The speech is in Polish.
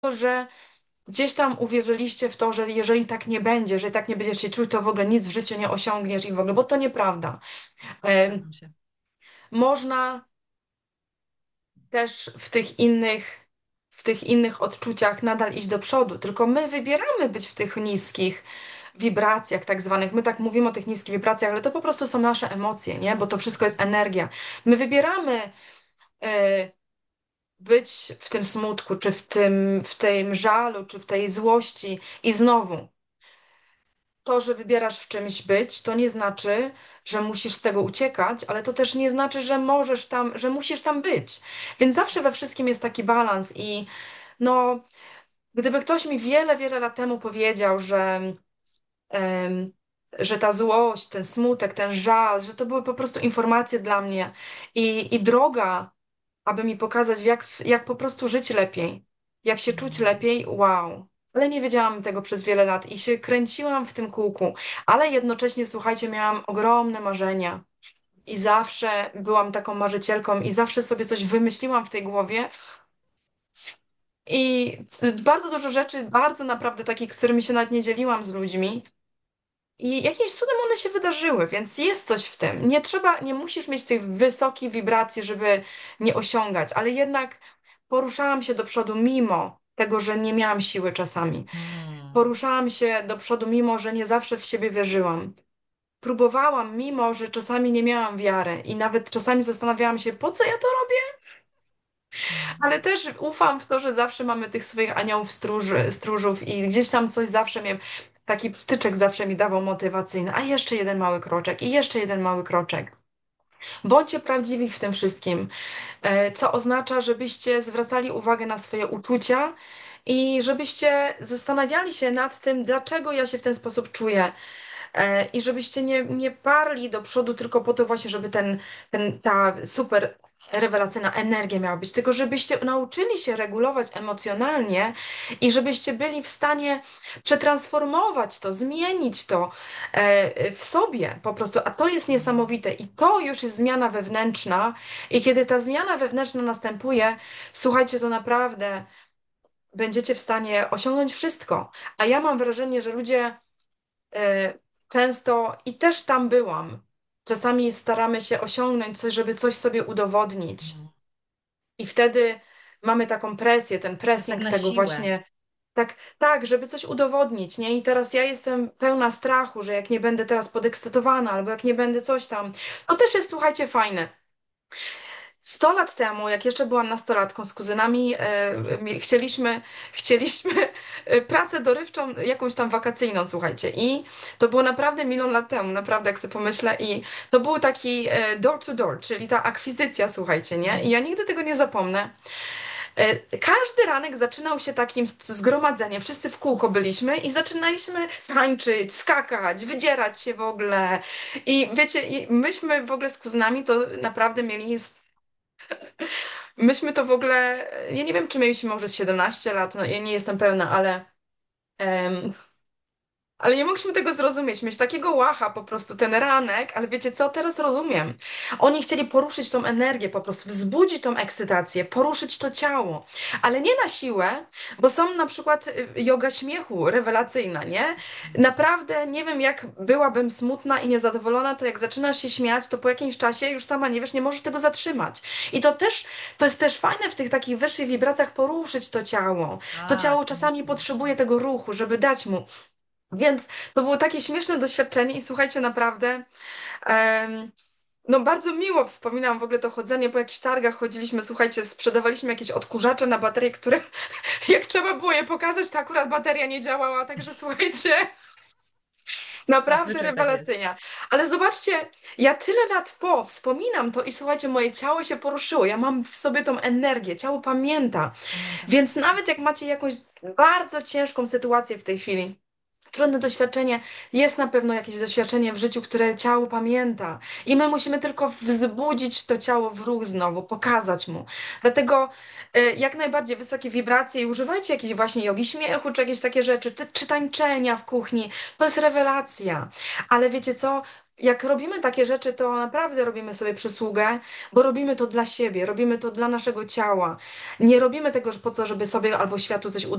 że gdzieś tam uwierzyliście w to, że jeżeli tak nie będzie, że tak nie będziesz się czuć, to w ogóle nic w życiu nie osiągniesz i w ogóle, bo to nieprawda. E, Zgadzam się. Można też w tych innych odczuciach nadal iść do przodu, tylko my wybieramy być w tych niskich wibracjach tak zwanych. My tak mówimy o tych niskich wibracjach, ale to po prostu są nasze emocje, nie? Bo to Emocje. wszystko jest energia. My wybieramy e, być w tym smutku, czy w tym żalu, czy w tej złości i znowu. To, że wybierasz w czymś być, to nie znaczy, że musisz z tego uciekać, ale to też nie znaczy, że możesz tam, że musisz tam być. Więc zawsze we wszystkim jest taki balans i no, gdyby ktoś mi wiele, wiele lat temu powiedział, em, że ta złość, ten smutek, ten żal, że to były po prostu informacje dla mnie i droga, aby mi pokazać, jak po prostu żyć lepiej, jak się czuć Mm. lepiej, wow. Ale nie wiedziałam tego przez wiele lat i się kręciłam w tym kółku, ale jednocześnie, słuchajcie, miałam ogromne marzenia i zawsze byłam taką marzycielką i zawsze sobie coś wymyśliłam w tej głowie i bardzo dużo rzeczy, bardzo naprawdę takich, którymi się nawet nie dzieliłam z ludźmi. I jakimś cudem one się wydarzyły, więc jest coś w tym. Nie trzeba, nie musisz mieć tych wysokich wibracji, żeby nie osiągać, ale jednak poruszałam się do przodu mimo tego, że nie miałam siły czasami. Mm. Poruszałam się do przodu mimo, że nie zawsze w siebie wierzyłam. Próbowałam, mimo że czasami nie miałam wiary i nawet czasami zastanawiałam się, po co ja to robię, Mm. ale też ufam w to, że zawsze mamy tych swoich aniołów stróżów i gdzieś tam coś zawsze mnie, taki wtyczek zawsze mi dawał motywacyjny, a jeszcze jeden mały kroczek i jeszcze jeden mały kroczek. Bądźcie prawdziwi w tym wszystkim, co oznacza, żebyście zwracali uwagę na swoje uczucia i żebyście zastanawiali się nad tym, dlaczego ja się w ten sposób czuję. I żebyście nie parli do przodu tylko po to właśnie, żeby ta super rewelacyjna energia miała być, tylko żebyście nauczyli się regulować emocjonalnie i żebyście byli w stanie przetransformować to, zmienić to w sobie po prostu. A to jest Mm. niesamowite i to już jest zmiana wewnętrzna. I kiedy ta zmiana wewnętrzna następuje, słuchajcie, to naprawdę będziecie w stanie osiągnąć wszystko. A ja mam wrażenie, że ludzie e, często i też tam byłam. Czasami staramy się osiągnąć coś, żeby coś sobie udowodnić. Mm. I wtedy mamy taką presję, ten To jest jak pressing na tego siłę. właśnie, tak, tak, żeby coś udowodnić, nie? I teraz ja jestem pełna strachu, że jak nie będę teraz podekscytowana, albo jak nie będę coś tam. To też jest, słuchajcie, fajne. 100 lat temu, jak jeszcze byłam nastolatką z kuzynami, chcieliśmy pracę dorywczą, jakąś tam wakacyjną, słuchajcie. I to było naprawdę milion lat temu, naprawdę, jak sobie pomyślę. I to był taki door to door, czyli ta akwizycja, słuchajcie, nie? I Mm. ja nigdy tego nie zapomnę. Każdy ranek zaczynał się takim zgromadzeniem. Wszyscy w kółko byliśmy i zaczynaliśmy tańczyć, skakać, wydzierać się w ogóle. I wiecie, i myśmy w ogóle z kuzynami to naprawdę mieli. Myśmy to w ogóle, ja nie wiem, czy mieliśmy może z 17 lat, no ja nie jestem pełna, ale nie mogliśmy tego zrozumieć, mieć takiego łacha po prostu, ten ranek, ale wiecie co, teraz rozumiem. Oni chcieli poruszyć tą energię, po prostu wzbudzić tą ekscytację, poruszyć to ciało, ale nie na siłę, bo są na przykład joga śmiechu rewelacyjna, nie? Naprawdę nie wiem, jak byłabym smutna i niezadowolona, to jak zaczynasz się śmiać, to po jakimś czasie już sama nie wiesz, nie możesz tego zatrzymać. I to jest też fajne w tych takich wyższych wibracjach poruszyć to ciało. To Tak, ciało czasami emocje. potrzebuje tego ruchu, żeby dać mu. Więc to było takie śmieszne doświadczenie i słuchajcie, naprawdę, no bardzo miło wspominam w ogóle to chodzenie po jakichś targach, chodziliśmy, słuchajcie, sprzedawaliśmy jakieś odkurzacze na baterie, które jak trzeba było je pokazać, to akurat bateria nie działała, także słuchajcie, naprawdę Zazwyczaj tak jest. rewelacyjna. Ale zobaczcie, ja tyle lat po wspominam to i słuchajcie, moje ciało się poruszyło, ja mam w sobie tą energię, ciało pamięta, Pamięta więc wszystko. nawet jak macie jakąś bardzo ciężką sytuację w tej chwili, trudne doświadczenie, jest na pewno jakieś doświadczenie w życiu, które ciało pamięta. I my musimy tylko wzbudzić to ciało w ruch znowu, pokazać mu. Dlatego jak najbardziej wysokie wibracje i używajcie jakiejś właśnie jogi śmiechu, czy jakieś takie rzeczy, czy tańczenia w kuchni. To jest rewelacja. Ale wiecie co? Jak robimy takie rzeczy, to naprawdę robimy sobie przysługę, bo robimy to dla siebie, robimy to dla naszego ciała. Nie robimy tego po to, żeby sobie albo światu coś